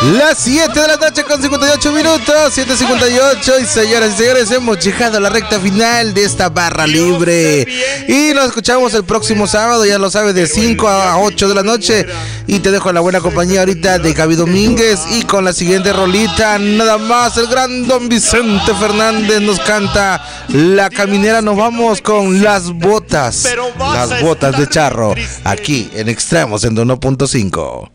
Las 7 de la noche con 58 minutos, 7:58. Y señoras y señores, hemos llegado a la recta final de esta barra libre. Y nos escuchamos el próximo sábado, ya lo sabes, de 5 a 8 de la noche. Y te dejo en la buena compañía ahorita de Gaby Domínguez. Y con la siguiente rolita, nada más, el gran Don Vicente Fernández nos canta La Caminera. Nos vamos con Las Botas de Charro, aquí en Extremos en 1.5.